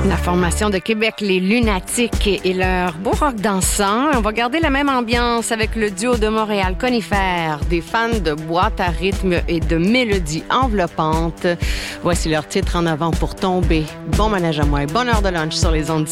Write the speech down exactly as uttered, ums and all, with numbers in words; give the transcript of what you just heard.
La formation de Québec, les Lunatiques et leur beau rock dansant. On va garder la même ambiance avec le duo de Montréal, Conifère, des fans de boîte à rythme et de mélodies enveloppantes. Voici leur titre En avant pour tomber. Bon manège à moi et bonne heure de lunch sur les ondes.